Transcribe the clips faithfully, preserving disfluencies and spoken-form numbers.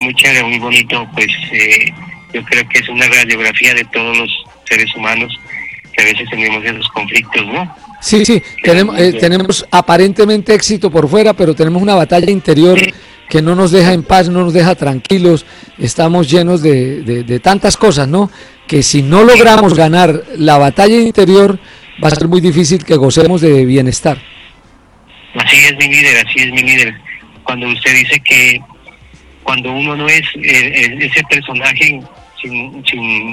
muy chévere, muy bonito, pues eh, yo creo que es una radiografía de todos los seres humanos que a veces tenemos esos conflictos, ¿no? Sí, sí, tenemos, eh, tenemos aparentemente éxito por fuera, pero tenemos una batalla interior que no nos deja en paz, no nos deja tranquilos, estamos llenos de, de, de tantas cosas, ¿no? Que si no logramos ganar la batalla interior, va a ser muy difícil que gocemos de bienestar. Así es, mi líder, así es, mi líder. Cuando usted dice que cuando uno no es eh, ese personaje sin, sin,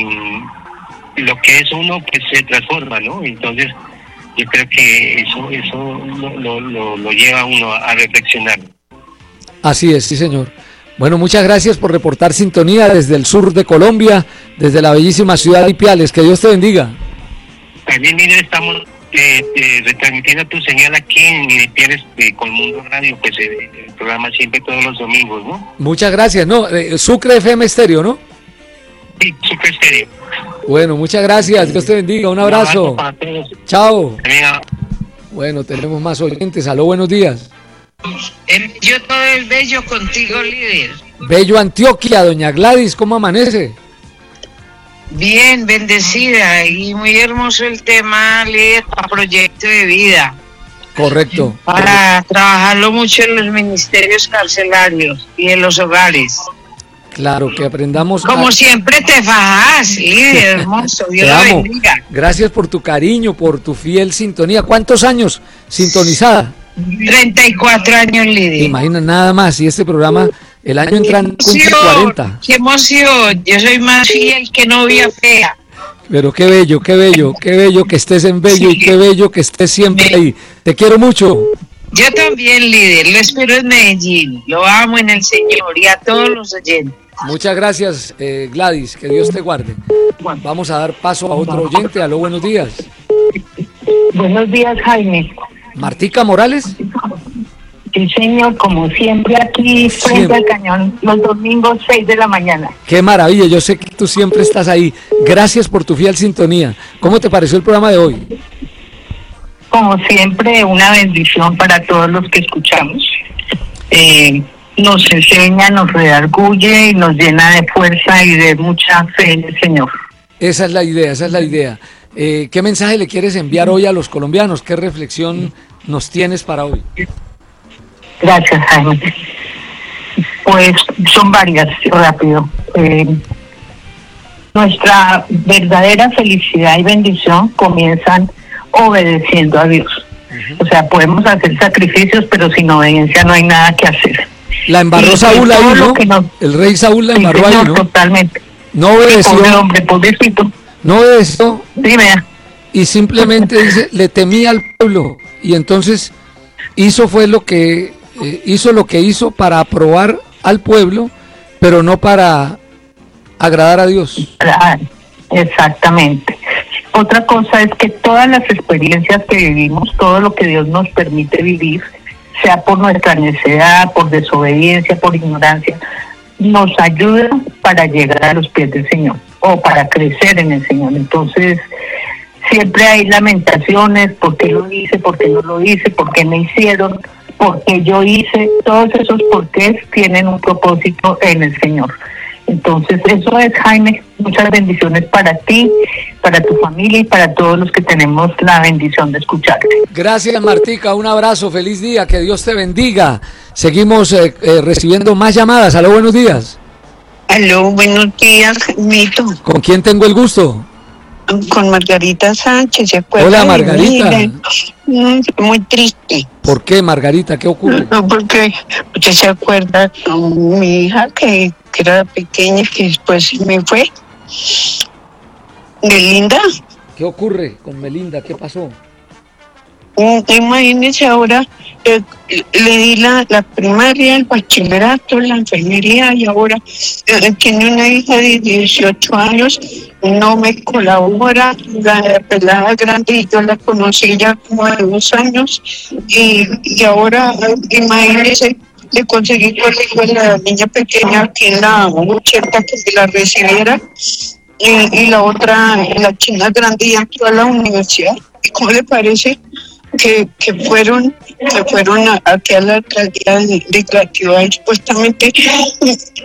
sin lo que es uno, pues se transforma, ¿no? Entonces, yo creo que eso eso lo, lo, lo, lo lleva a uno a reflexionar. Así es, sí, señor. Bueno, muchas gracias por reportar sintonía desde el sur de Colombia, desde la bellísima ciudad de Ipiales. Que Dios te bendiga. También, mire, estamos eh, eh, retransmitiendo tu señal aquí en Ipiales eh, con Mundo Radio, pues eh, el programa siempre todos los domingos, ¿no? Muchas gracias. No, eh, Sucre F M Estéreo, ¿no? Sí, Sucre Estéreo. Bueno, muchas gracias. Dios te bendiga. Un abrazo. Un abrazo para todos. Chao. Amiga. Bueno, tenemos más oyentes. Aló, buenos días. Yo todo el bello contigo, líder. Bello Antioquia, doña Gladys, ¿cómo amanece? Bien, bendecida y muy hermoso el tema, líder, para proyecto de vida. Correcto. Para trabajarlo mucho en los ministerios carcelarios y en los hogares. Claro, que aprendamos. Como a... siempre te fajas, líder, hermoso. Dios te lo amo. bendiga. Gracias por tu cariño, por tu fiel sintonía. ¿Cuántos años sintonizada? treinta y cuatro años, líder. Imagina nada más, y este programa el año entrante cumple cuarenta. ¡Qué emoción! Yo soy más fiel que novia fea. Pero qué bello, qué bello, qué bello que estés en Bello, sí. Y qué bello que estés siempre Me... ahí. Te quiero mucho. Yo también, líder, lo espero en Medellín. Lo amo en el Señor y a todos los oyentes. Muchas gracias, eh, Gladys, que Dios te guarde. Vamos a dar paso a otro oyente. Aló, buenos días. Buenos días, Jaime. Martica Morales. Sí, señor, como siempre aquí frente siempre. al cañón, los domingos seis de la mañana. Qué maravilla, yo sé que tú siempre estás ahí. Gracias por tu fiel sintonía. ¿Cómo te pareció el programa de hoy? Como siempre, una bendición para todos los que escuchamos. Eh, nos enseña, nos redarguye y nos llena de fuerza y de mucha fe en el Señor. Esa es la idea, esa es la idea. Eh, ¿Qué mensaje le quieres enviar hoy a los colombianos? ¿Qué reflexión nos tienes para hoy? Gracias, Jaime. Pues son varias, rápido. Eh, nuestra verdadera felicidad y bendición comienzan obedeciendo a Dios. Uh-huh. O sea, podemos hacer sacrificios, pero sin obediencia no hay nada que hacer. La embarró y Saúl ahí, ¿no? Nos... El rey Saúl la embarró sí, ahí, ¿no? Totalmente. No obedeció. Pobre hombre, pobrecito. No obedeció. Sí, vea. Y simplemente dice, le temía al pueblo. Y entonces hizo fue lo que eh, hizo lo que hizo para aprobar al pueblo, pero no para agradar a Dios. Exactamente. Otra cosa es que todas las experiencias que vivimos, todo lo que Dios nos permite vivir, sea por nuestra necedad, por desobediencia, por ignorancia, nos ayuda para llegar a los pies del Señor o para crecer en el Señor. Entonces, siempre hay lamentaciones, ¿por qué lo hice? ¿Por qué no lo hice? ¿Por qué me hicieron? ¿Por qué yo hice? Todos esos porqués tienen un propósito en el Señor. Entonces, eso es, Jaime. Muchas bendiciones para ti, para tu familia y para todos los que tenemos la bendición de escucharte. Gracias, Martica. Un abrazo. Feliz día. Que Dios te bendiga. Seguimos eh, eh, recibiendo más llamadas. Aló, buenos días. Aló, buenos días, Mito. ¿Con quién tengo el gusto? Con Margarita Sánchez, ¿se acuerda? Hola, Margarita. Mm, muy triste. ¿Por qué, Margarita? ¿Qué ocurre? No, porque usted se acuerda con mi hija que, que era pequeña, que después me fue. Melinda. ¿Qué ocurre con Melinda? ¿Qué pasó? Imagínese ahora, eh, le di la, la primaria, el bachillerato, la enfermería y ahora eh, tiene una hija de dieciocho años, no me colabora, la pelada grande y yo la conocí ya como de dos años y, y ahora imagínese, le conseguí colegio a la niña pequeña aquí en la ochenta que se la recibiera y, y la otra, la china grande ya entró a la universidad. ¿Y cómo le parece? Que, que fueron que fueron a, aquí a la alcaldía de, de Clativa y supuestamente